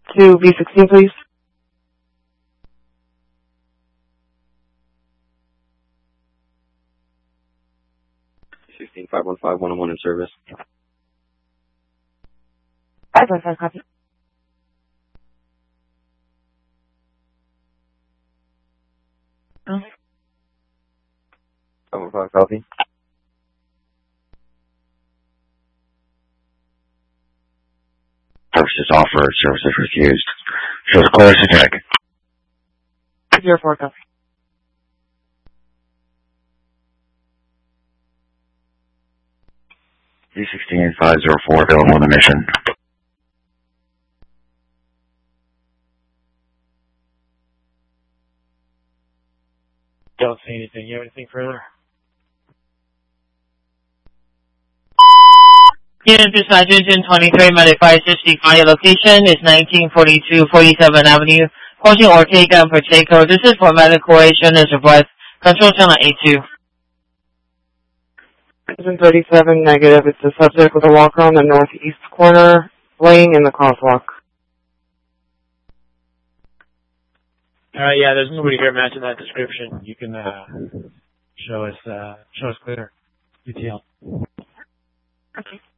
to B16, please. B16 515 101 in service. 515, copy. Okay. 515, copy. Service is offered. Service is refused. Shows clear to check. 04, copy. B16 504 available on the mission. Don't see anything. You have anything further? Unit Dispatch Engine 23, Modify 65. Your location is 1942 47th Avenue, approaching Ortega and Pacheco. This is for medical as request. Control channel A2. Engine 37, negative. It's a subject with a walker on the northeast corner, laying in the crosswalk. Yeah, there's nobody here matching that description. You can show us clear detail. Okay.